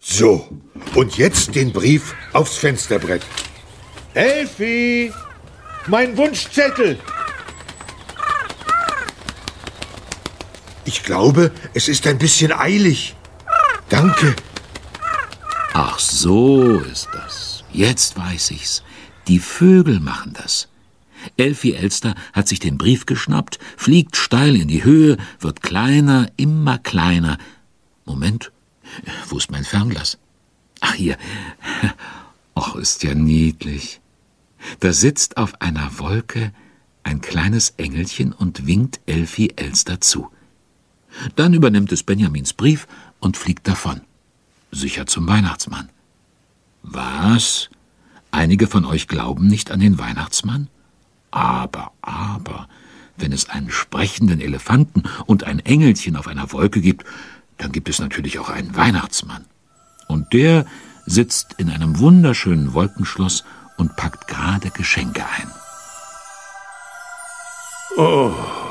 So, und jetzt den Brief aufs Fensterbrett. Elfi, mein Wunschzettel. Ich glaube, es ist ein bisschen eilig. Danke. Ach, so ist das. Jetzt weiß ich's. Die Vögel machen das. Elfi Elster hat sich den Brief geschnappt, fliegt steil in die Höhe, wird kleiner, immer kleiner. Moment, wo ist mein Fernglas? Ach, hier. Och, ist ja niedlich. Da sitzt auf einer Wolke ein kleines Engelchen und winkt Elfi Elster zu. Dann übernimmt es Benjamins Brief und fliegt davon. Sicher zum Weihnachtsmann. Was? Einige von euch glauben nicht an den Weihnachtsmann? Aber, wenn es einen sprechenden Elefanten und ein Engelchen auf einer Wolke gibt, dann gibt es natürlich auch einen Weihnachtsmann. Und der sitzt in einem wunderschönen Wolkenschloss und packt gerade Geschenke ein. Oh,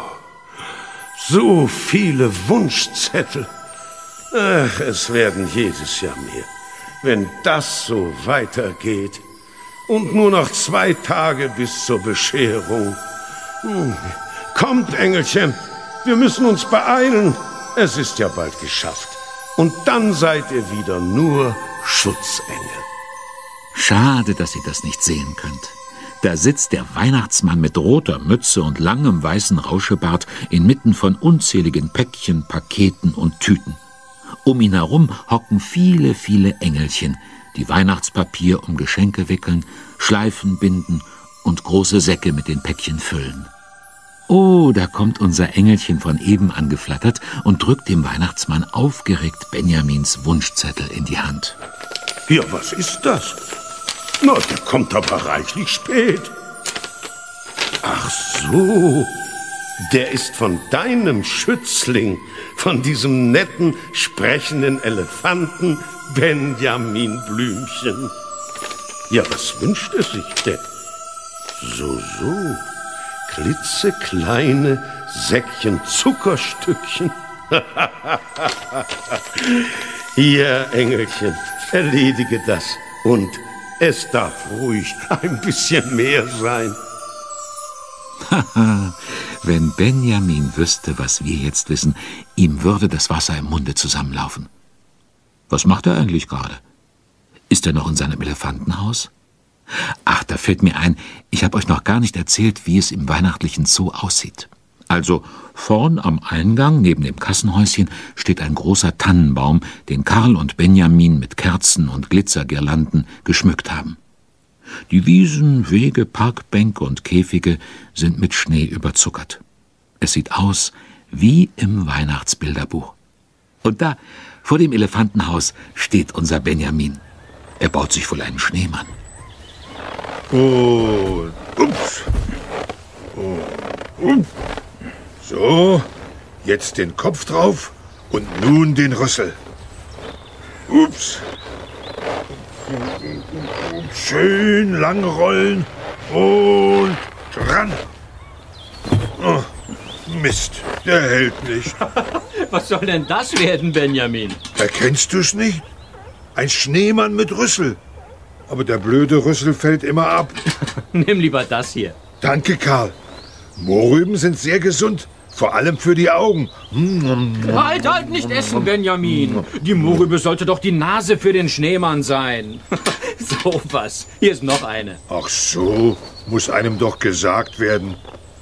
so viele Wunschzettel. Ach, es werden jedes Jahr mehr, wenn das so weitergeht. Und nur noch 2 Tage bis zur Bescherung. Kommt, Engelchen, wir müssen uns beeilen. Es ist ja bald geschafft. Und dann seid ihr wieder nur Schutzengel. Schade, dass ihr das nicht sehen könnt. Da sitzt der Weihnachtsmann mit roter Mütze und langem weißen Rauschebart inmitten von unzähligen Päckchen, Paketen und Tüten. Um ihn herum hocken viele, viele Engelchen, die Weihnachtspapier um Geschenke wickeln, Schleifen binden und große Säcke mit den Päckchen füllen. Oh, da kommt unser Engelchen von eben angeflattert und drückt dem Weihnachtsmann aufgeregt Benjamins Wunschzettel in die Hand. Ja, was ist das? Na, der kommt aber reichlich spät. Ach so, der ist von deinem Schützling, von diesem netten, sprechenden Elefanten Benjamin Blümchen. Ja, was wünscht er sich denn? So, klitzekleine Säckchen Zuckerstückchen. Hier, Engelchen, erledige das. Und es darf ruhig ein bisschen mehr sein. Haha, wenn Benjamin wüsste, was wir jetzt wissen, ihm würde das Wasser im Munde zusammenlaufen. Was macht er eigentlich gerade? Ist er noch in seinem Elefantenhaus? Ach, da fällt mir ein, ich habe euch noch gar nicht erzählt, wie es im weihnachtlichen Zoo aussieht. Also vorn am Eingang, neben dem Kassenhäuschen, steht ein großer Tannenbaum, den Karl und Benjamin mit Kerzen und Glitzergirlanden geschmückt haben. Die Wiesen, Wege, Parkbänke und Käfige sind mit Schnee überzuckert. Es sieht aus wie im Weihnachtsbilderbuch. Und da, vor dem Elefantenhaus, steht unser Benjamin. Er baut sich wohl einen Schneemann. Und ups. Und so, jetzt den Kopf drauf und nun den Rüssel. Ups. Schön lang rollen und ran. Oh, Mist, der hält nicht. Was soll denn das werden, Benjamin? Erkennst du's nicht? Ein Schneemann mit Rüssel. Aber der blöde Rüssel fällt immer ab. Nimm lieber das hier. Danke, Karl. Mohrrüben sind sehr gesund, vor allem für die Augen. Halt, nicht essen, Benjamin. Die Mohrrübe sollte doch die Nase für den Schneemann sein. So was. Hier ist noch eine. Ach so, muss einem doch gesagt werden.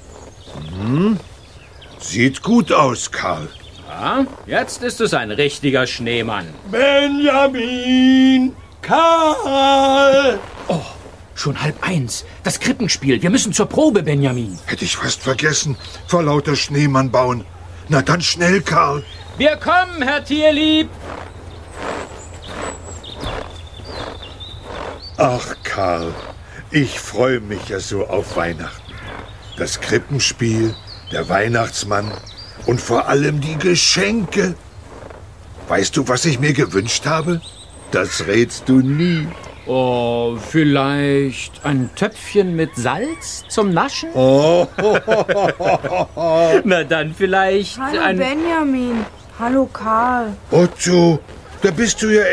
Sieht gut aus, Karl. Ja, jetzt ist es ein richtiger Schneemann. Benjamin! Karl! Oh, schon 12:30. Das Krippenspiel. Wir müssen zur Probe, Benjamin. Hätte ich fast vergessen, vor lauter Schneemann bauen. Na dann schnell, Karl. Wir kommen, Herr Tierlieb. Ach, Karl, ich freue mich ja so auf Weihnachten. Das Krippenspiel, der Weihnachtsmann und vor allem die Geschenke. Weißt du, was ich mir gewünscht habe? Das rätst du nie. Oh, vielleicht ein Töpfchen mit Salz zum Naschen? Oh. Na dann vielleicht Hallo Benjamin. Hallo Karl. Otto, da bist du ja